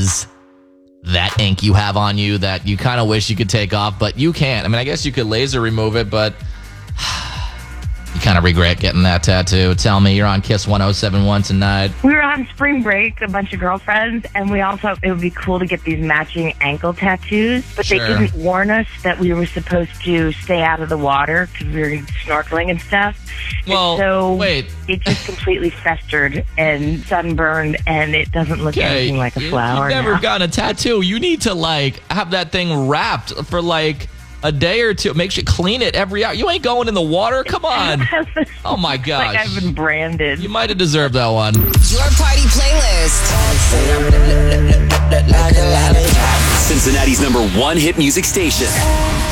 is that ink you have on you that you kind of wish you could take off, but you can't. I mean, I guess you could laser remove it, but you kind of regret getting that tattoo. Tell me, you're on Kiss 107.1 tonight. We were on spring break, a bunch of girlfriends, and we all thought it would be cool to get these matching ankle tattoos, but they didn't warn us that we were supposed to stay out of the water because we were snorkeling and stuff. Well, and so wait. It just completely festered and sunburned, and it doesn't look anything like a flower. You've never now. gotten a tattoo. You need to, have that thing wrapped for, a day or two. Make sure clean it every hour. You ain't going in the water. Come on. Oh my gosh. Like I've been branded. You might have deserved that one. Your party playlist. Cincinnati's #1 hit music station.